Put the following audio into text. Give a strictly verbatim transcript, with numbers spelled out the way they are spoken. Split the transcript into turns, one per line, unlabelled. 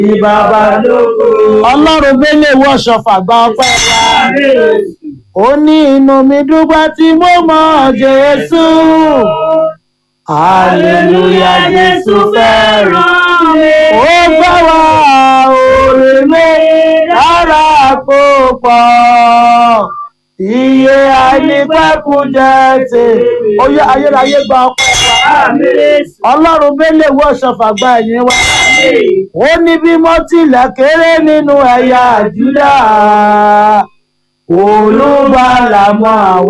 bàbá lóko.
Ọlọ́run Bẹ́lẹ̀ wọ Ọ̀ṣọ́fà gba ọpẹ́ wa. Ó ní inú mi dúpẹ́ tí mo mọ̀ Jésù. Hallelujah, Jésù fẹ́ràn mi. Ó gbà wá òrè mi lára púpọ̀. Iye àìnípẹ́kù jẹ́ tèmi. Ó yẹ ayérayé gba ọpẹ́ wa. Ọlọ́run Bẹ́lẹ̀ wọ Ọ̀ṣọ́fà gba ẹ̀yìn wa. Ó ní bí mo tilẹ̀ kéré nínú ẹ̀yà Júdà, Olùgbàlà mọ àwọn.